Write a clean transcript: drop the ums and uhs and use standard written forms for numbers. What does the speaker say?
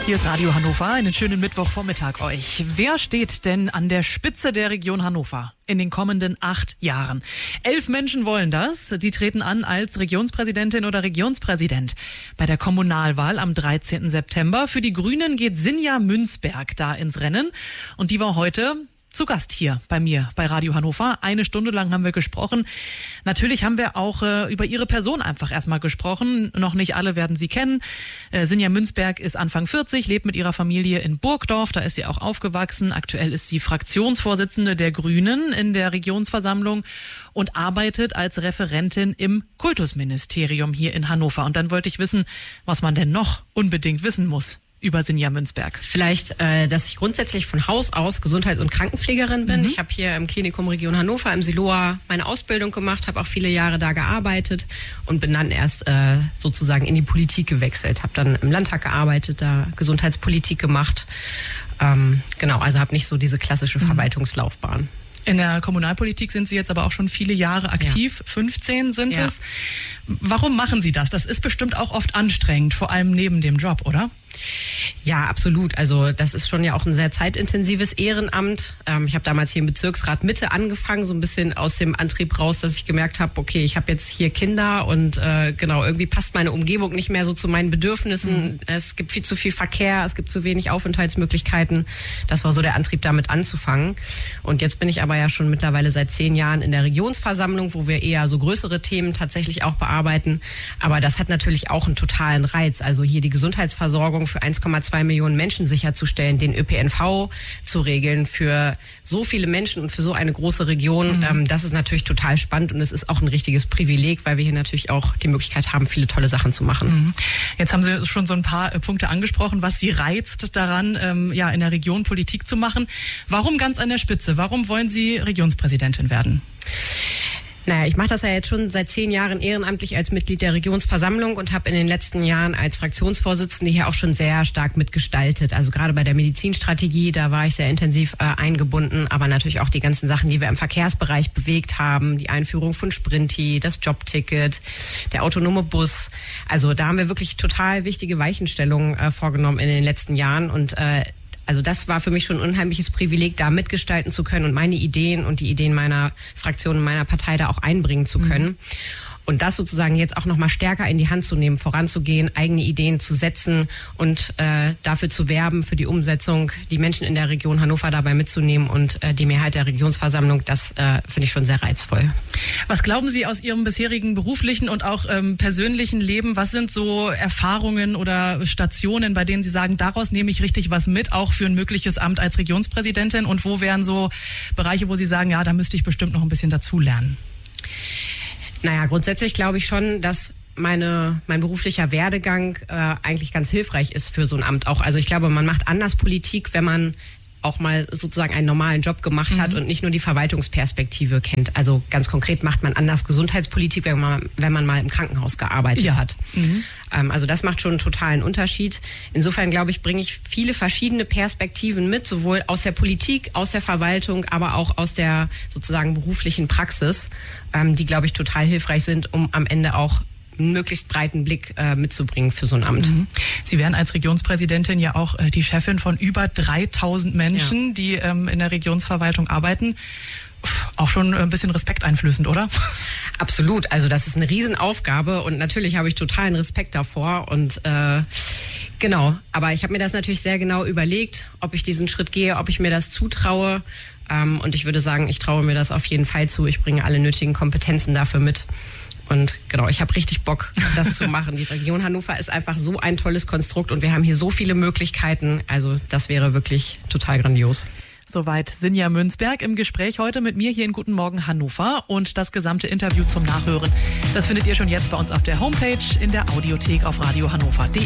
Hier ist Radio Hannover, einen schönen Mittwochvormittag euch. Wer steht denn an der Spitze der Region Hannover in den kommenden 8 Jahren? 11 Menschen wollen das. Die treten an als Regionspräsidentin oder Regionspräsident. Bei der Kommunalwahl am 13. September. Für die Grünen geht Sinja Münzberg da ins Rennen. Und die war heute zu Gast hier bei mir bei Radio Hannover. 1 Stunde lang haben wir gesprochen. Natürlich haben wir auch über ihre Person einfach erstmal gesprochen. Noch nicht alle werden sie kennen. Sinja Münzberg ist Anfang 40, lebt mit ihrer Familie in Burgdorf. Da ist sie auch aufgewachsen. Aktuell ist sie Fraktionsvorsitzende der Grünen in der Regionsversammlung und arbeitet als Referentin im Kultusministerium hier in Hannover. Und dann wollte ich wissen, was man denn noch unbedingt wissen muss über Sinja Münzberg. Vielleicht, dass ich grundsätzlich von Haus aus Gesundheits- und Krankenpflegerin bin. Ich habe hier im Klinikum Region Hannover im Siloa meine Ausbildung gemacht, habe auch viele Jahre da gearbeitet und bin dann erst sozusagen in die Politik gewechselt. Habe dann im Landtag gearbeitet, da Gesundheitspolitik gemacht. Also habe nicht so diese klassische Verwaltungslaufbahn. In der Kommunalpolitik sind Sie jetzt aber auch schon viele Jahre aktiv, 15 sind es. Warum machen Sie das? Das ist bestimmt auch oft anstrengend, vor allem neben dem Job, oder? Ja, absolut. Also das ist schon ja auch ein sehr zeitintensives Ehrenamt. Ich habe damals hier im Bezirksrat Mitte angefangen, so ein bisschen aus dem Antrieb raus, dass ich gemerkt habe, okay, ich habe jetzt hier Kinder und irgendwie passt meine Umgebung nicht mehr so zu meinen Bedürfnissen. Es gibt viel zu viel Verkehr, es gibt zu wenig Aufenthaltsmöglichkeiten. Das war so der Antrieb, damit anzufangen. Und jetzt bin ich aber ja schon mittlerweile seit 10 Jahren in der Regionsversammlung, wo wir eher so größere Themen tatsächlich auch bearbeiten. Aber das hat natürlich auch einen totalen Reiz. Also hier die Gesundheitsversorgung für 1,2 Millionen Menschen sicherzustellen, den ÖPNV zu regeln für so viele Menschen und für so eine große Region. Das ist natürlich total spannend und es ist auch ein richtiges Privileg, weil wir hier natürlich auch die Möglichkeit haben, viele tolle Sachen zu machen. Jetzt haben Sie schon so ein paar Punkte angesprochen, was Sie reizt daran, in der Region Politik zu machen. Warum ganz an der Spitze? Warum wollen Sie Regionspräsidentin werden? Naja, ich mache das ja jetzt schon seit 10 Jahren ehrenamtlich als Mitglied der Regionsversammlung und habe in den letzten Jahren als Fraktionsvorsitzende hier auch schon sehr stark mitgestaltet. Also gerade bei der Medizinstrategie, da war ich sehr intensiv eingebunden, aber natürlich auch die ganzen Sachen, die wir im Verkehrsbereich bewegt haben, die Einführung von Sprinti, das Jobticket, der autonome Bus. Also da haben wir wirklich total wichtige Weichenstellungen vorgenommen in den letzten Jahren und also das war für mich schon ein unheimliches Privileg, da mitgestalten zu können und meine Ideen und die Ideen meiner Fraktion und meiner Partei da auch einbringen zu können. Und das sozusagen jetzt auch noch mal stärker in die Hand zu nehmen, voranzugehen, eigene Ideen zu setzen und dafür zu werben, für die Umsetzung, die Menschen in der Region Hannover dabei mitzunehmen und die Mehrheit der Regionsversammlung, das finde ich schon sehr reizvoll. Was glauben Sie aus Ihrem bisherigen beruflichen und auch persönlichen Leben? Was sind so Erfahrungen oder Stationen, bei denen Sie sagen, daraus nehme ich richtig was mit, auch für ein mögliches Amt als Regionspräsidentin? Und wo wären so Bereiche, wo Sie sagen, ja, da müsste ich bestimmt noch ein bisschen dazulernen? Naja, grundsätzlich glaube ich schon, dass mein beruflicher Werdegang eigentlich ganz hilfreich ist für so ein Amt auch. Also ich glaube, man macht anders Politik, wenn man auch mal sozusagen einen normalen Job gemacht hat und nicht nur die Verwaltungsperspektive kennt. Also ganz konkret macht man anders Gesundheitspolitik, wenn man mal im Krankenhaus gearbeitet hat. Also das macht schon einen totalen Unterschied. Insofern, glaube ich, bringe ich viele verschiedene Perspektiven mit, sowohl aus der Politik, aus der Verwaltung, aber auch aus der sozusagen beruflichen Praxis, die, glaube ich, total hilfreich sind, um am Ende auch einen möglichst breiten Blick mitzubringen für so ein Amt. Sie wären als Regionspräsidentin ja auch die Chefin von über 3000 Menschen, die in der Regionsverwaltung arbeiten. Auch schon ein bisschen respekteinflößend, oder? Absolut. Also das ist eine Riesenaufgabe und natürlich habe ich totalen Respekt davor und genau. Aber ich habe mir das natürlich sehr genau überlegt, ob ich diesen Schritt gehe, ob ich mir das zutraue. Und ich würde sagen, ich traue mir das auf jeden Fall zu. Ich bringe alle nötigen Kompetenzen dafür mit. Und genau, ich habe richtig Bock, das zu machen. Die Region Hannover ist einfach so ein tolles Konstrukt und wir haben hier so viele Möglichkeiten. Also das wäre wirklich total grandios. Soweit Sinja Münzberg im Gespräch heute mit mir hier in Guten Morgen Hannover. Und das gesamte Interview zum Nachhören, das findet ihr schon jetzt bei uns auf der Homepage in der Audiothek auf radiohannover.de.